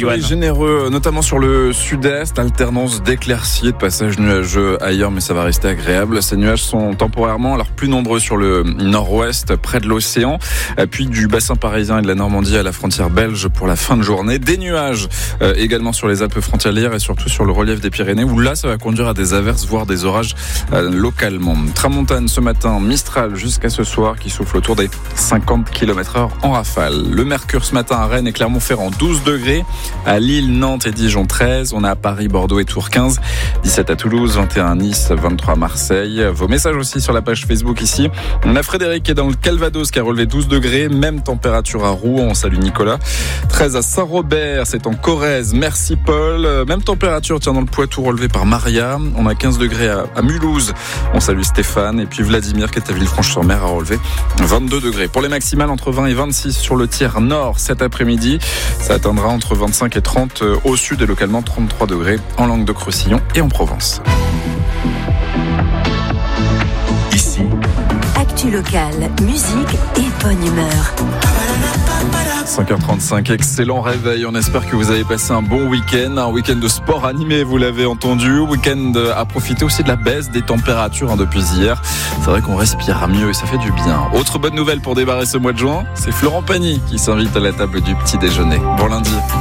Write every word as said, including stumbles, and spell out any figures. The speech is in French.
Johan. Généreux, notamment sur le sud-est, alternance d'éclaircies et de passages nuageux ailleurs, mais ça va rester agréable. Ces nuages sont temporairement alors plus nombreux sur le nord-ouest, près de l'océan, puis du bassin parisien et de la Normandie à la frontière belge pour la fin de journée. Des nuages euh, également sur les Alpes frontalières et surtout sur le relief des Pyrénées, où là, ça va conduire à des averses, voire des orages euh, localement. Tramontane ce matin, Mistral jusqu'à ce soir, qui souffle autour des cinquante kilomètres heure en rafale. Le mercure ce matin à Rennes et Clermont-Ferrand, douze degrés. À Lille, Nantes et Dijon, treize. On a à Paris, Bordeaux et Tours, quinze. dix-sept à Toulouse, vingt et un à Nice, vingt-trois à Marseille. Vos messages aussi sur la page Facebook ici. On a Frédéric qui est dans le Calvados qui a relevé douze degrés. Même température à Rouen. On salue Nicolas. treize à Saint-Robert, c'est en Corrèze. Merci Paul. Même température, tiens, dans le Poitou, relevé par Maria. On a quinze degrés à, à Mulhouse. On salue Stéphane. Et puis Vladimir qui est à Villefranche-sur-Mer a relevé vingt-deux degrés. Pour les maximales, entre vingt et vingt-six sur le tiers nord cet après-midi. Ça atteindra entre vingt-cinq et trente au sud et localement trente-trois degrés en Languedoc-Roussillon et en Provence. Ici, actu locale, musique et bonne humeur. cinq heures trente-cinq, excellent réveil. On espère que vous avez passé un bon week-end, un week-end de sport animé, vous l'avez entendu. Week-end à profiter aussi de la baisse des températures hein, depuis hier. C'est vrai qu'on respire mieux et ça fait du bien. Autre bonne nouvelle pour démarrer ce mois de juin, c'est Florent Pagny qui s'invite à la table du petit déjeuner. Bon lundi.